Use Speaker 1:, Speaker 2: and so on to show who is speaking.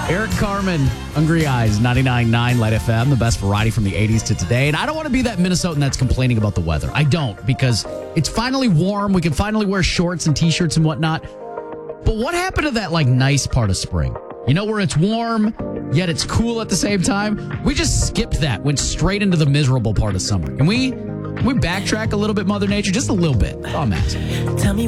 Speaker 1: Eric Carmen, Hungry Eyes, 99.9 Light FM, the best variety from the 80s to today. And I don't want to be that Minnesotan that's complaining about the weather. I don't, because it's finally warm. We can finally wear shorts and T-shirts and whatnot. But what happened to that, nice part of spring? You know, where it's warm, yet it's cool at the same time? We just skipped that, went straight into the miserable part of summer. Can we backtrack a little bit, Mother Nature? Just a little bit. Oh, I'm asking.
Speaker 2: Tell me